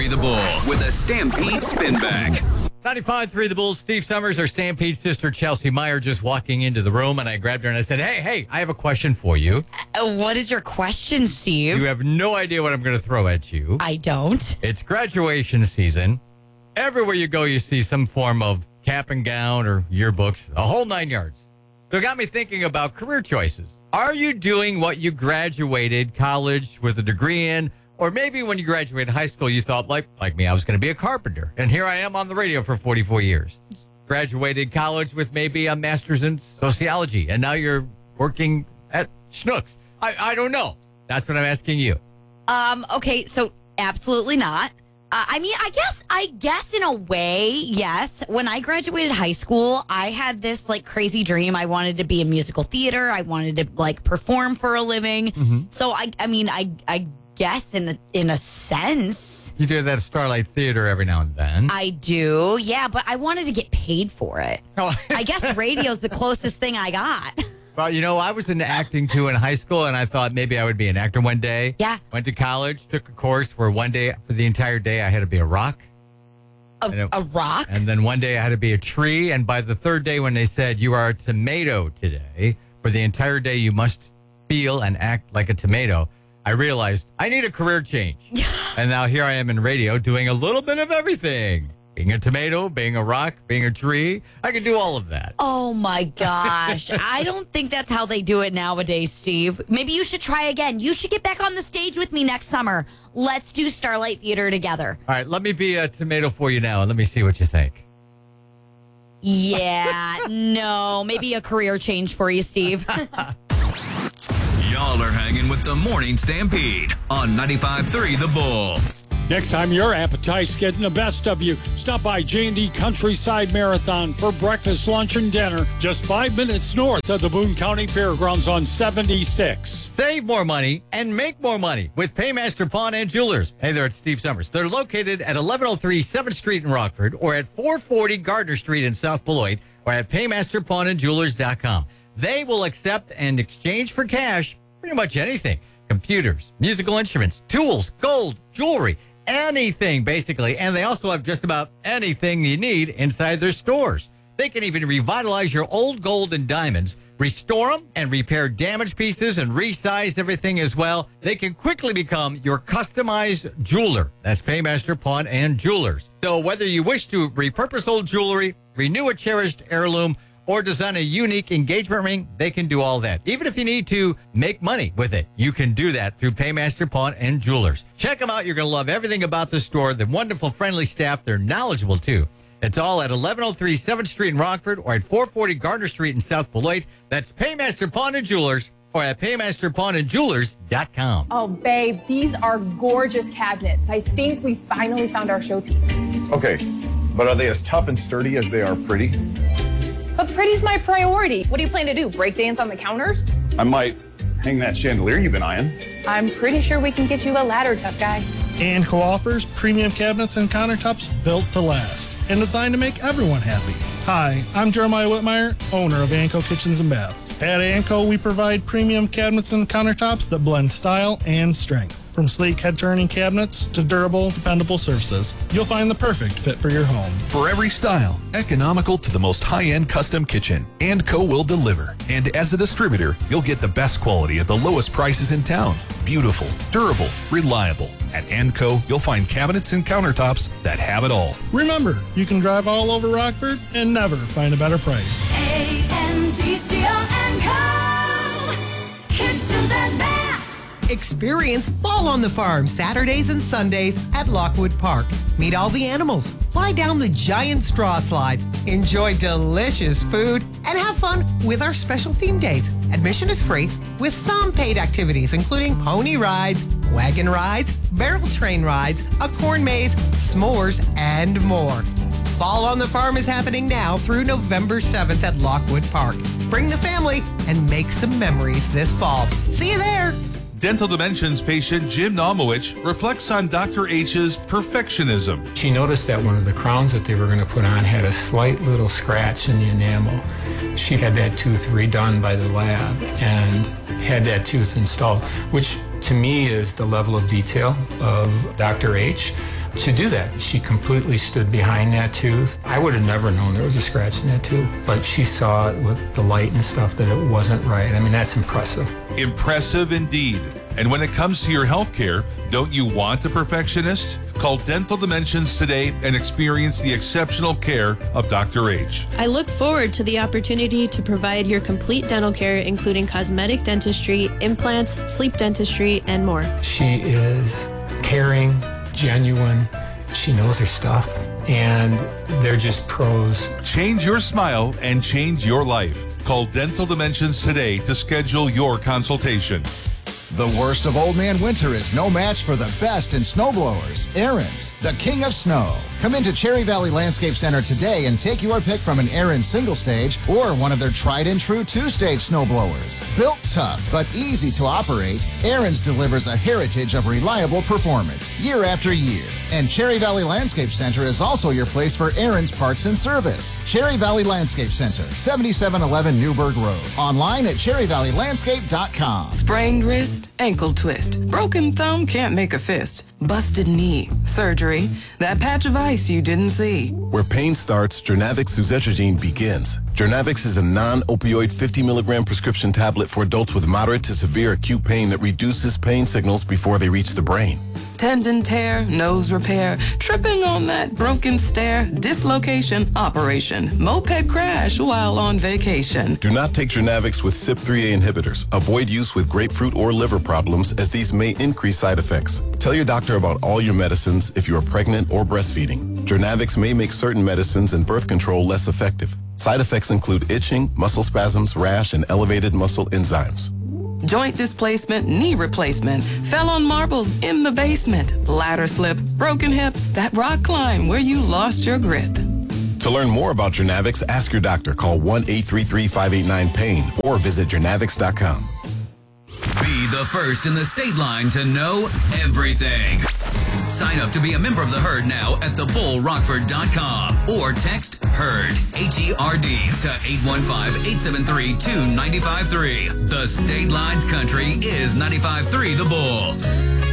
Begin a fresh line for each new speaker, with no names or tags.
95.3 The Bull with a Stampede Spin Back.
95.3 The Bull, Steve Summers, our Stampede sister Chelsea Meyer just walking into the room, and I grabbed her and I said, hey, I have a question for you.
What is your question, Steve?
You have no idea what I'm going to throw at you.
I don't.
It's graduation season. Everywhere you go, you see some form of cap and gown or yearbooks, a whole 9 yards. So it got me thinking about career choices. Are you doing what you graduated college with a degree in? Or maybe when you graduated high school, you thought, like me, I was going to be a carpenter. And here I am on the radio for 44 years. Graduated college with maybe a master's in sociology. And now you're working at Schnucks. I don't know. That's what I'm asking you.
Okay, so absolutely not. I guess in a way, yes. When I graduated high school, I had this crazy dream. I wanted to be in musical theater. I wanted to perform for a living. Mm-hmm. So I guess in a sense.
You do that at Starlight Theater every now and then.
I do, yeah, but I wanted to get paid for it. I guess radio's the closest thing I got.
Well, I was into acting too in high school, and I thought maybe I would be an actor one day.
Yeah.
Went to college, took a course where one day, for the entire day, I had to be a rock.
A rock?
And then one day I had to be a tree, and by the third day when they said, you are a tomato today, for the entire day you must feel and act like a tomato, I realized I need a career change. And now here I am in radio doing a little bit of everything. Being a tomato, being a rock, being a tree. I can do all of that.
Oh, my gosh. I don't think that's how they do it nowadays, Steve. Maybe you should try again. You should get back on the stage with me next summer. Let's do Starlight Theater together.
All right, let me be a tomato for you now, and let me see what you think.
Yeah, no. Maybe a career change for you, Steve.
Y'all are hanging with the Morning Stampede on 95.3 The Bull.
Next time your appetite's getting the best of you, stop by J&D Countryside Marathon for breakfast, lunch, and dinner just 5 minutes north of the Boone County Fairgrounds on 76.
Save more money and make more money with Paymaster Pawn and Jewelers. Hey there, it's Steve Summers. They're located at 1103 7th Street in Rockford or at 440 Gardner Street in South Beloit or at paymasterpawnandjewelers.com. They will accept and exchange for cash pretty much anything. Computers, musical instruments, tools, gold, jewelry, anything basically. And they also have just about anything you need inside their stores. They can even revitalize your old gold and diamonds, restore them and repair damaged pieces and resize everything as well. They can quickly become your customized jeweler. That's Paymaster Pawn and Jewelers. So whether you wish to repurpose old jewelry, renew a cherished heirloom, or design a unique engagement ring, they can do all that. Even if you need to make money with it, you can do that through Paymaster Pawn and Jewelers. Check them out. You're going to love everything about the store. The wonderful, friendly staff. They're knowledgeable, too. It's all at 1103 7th Street in Rockford or at 440 Gardner Street in South Beloit. That's Paymaster Pawn and Jewelers or at paymasterpawnandjewelers.com.
Oh, babe, these are gorgeous cabinets. I think we finally found our showpiece.
Okay, but are they as tough and sturdy as they are pretty?
But pretty's my priority. What do you plan to do, break dance on the counters?
I might hang that chandelier you've been eyeing.
I'm pretty sure we can get you a ladder, tough guy.
Anco offers premium cabinets and countertops built to last and designed to make everyone happy. Hi, I'm Jeremiah Whitmire, owner of Anco Kitchens and Baths. At Anco, we provide premium cabinets and countertops that blend style and strength. From sleek head-turning cabinets to durable, dependable surfaces, you'll find the perfect fit for your home.
For every style, economical to the most high-end custom kitchen, Anco will deliver. And as a distributor, you'll get the best quality at the lowest prices in town. Beautiful, durable, reliable. At Anco, you'll find cabinets and countertops that have it all.
Remember, you can drive all over Rockford and never find a better price.
ANDCO Kitchens and Baths.
Experience Fall on the Farm Saturdays and Sundays at Lockwood Park. Meet all the animals, fly down the giant straw slide, enjoy delicious food, and have fun with our special theme days. Admission is free with some paid activities, including pony rides, wagon rides, barrel train rides, a corn maze, s'mores, and more. Fall on the Farm is happening now through November 7th at Lockwood Park. Bring the family and make some memories this fall. See you there.
Dental Dimensions patient Jim Naumowich reflects on Dr. H's perfectionism.
She noticed that one of the crowns that they were going to put on had a slight little scratch in the enamel. She had that tooth redone by the lab and had that tooth installed, which to me is the level of detail of Dr. H. to do that. She completely stood behind that tooth. I would have never known there was a scratch in that tooth, but she saw it with the light and stuff that it wasn't right. I mean, that's impressive.
Impressive indeed. And when it comes to your health care, don't you want a perfectionist? Call Dental Dimensions today and experience the exceptional care of Dr. H.
I look forward to the opportunity to provide your complete dental care, including cosmetic dentistry, implants, sleep dentistry, and more.
She is caring, genuine. She knows her stuff, and they're just pros.
Change your smile and change your life. Call Dental Dimensions today to schedule your consultation.
The worst of Old Man Winter is no match for the best in snowblowers. Ariens, the king of snow. Come into Cherry Valley Landscape Center today and take your pick from an Ariens single stage or one of their tried and true 2-stage snowblowers. Built tough but easy to operate, Ariens delivers a heritage of reliable performance year after year. And Cherry Valley Landscape Center is also your place for Ariens parts and service. Cherry Valley Landscape Center, 7711 Newburgh Road. Online at cherryvalleylandscape.com.
Sprained wrist, ankle twist, broken thumb, can't make a fist, busted knee, surgery, that patch of ice you didn't see.
Where pain starts, Jernavix suzetrigine begins. Jernavix is a non-opioid 50 milligram prescription tablet for adults with moderate to severe acute pain that reduces pain signals before they reach the brain.
Tendon tear, nose repair, tripping on that broken stair, dislocation, operation, moped crash while on vacation.
Do not take Jernavix with CYP3A inhibitors. Avoid use with grapefruit or liver problems as these may increase side effects. Tell your doctor about all your medicines if you are pregnant or breastfeeding. Jernavix may make certain medicines and birth control less effective. Side effects include itching, muscle spasms, rash, and elevated muscle enzymes.
Joint displacement, knee replacement, fell on marbles in the basement, ladder slip, broken hip, that rock climb where you lost your grip.
To learn more about Jernavix, ask your doctor. Call 1-833-589-PAIN or visit jernavix.com.
Be the first in the state line to know everything. Sign up to be a member of the Herd now at thebullrockford.com or text HERD, H-E-R-D, to 815-873-2953. The State Line's country is 95.3 The Bull.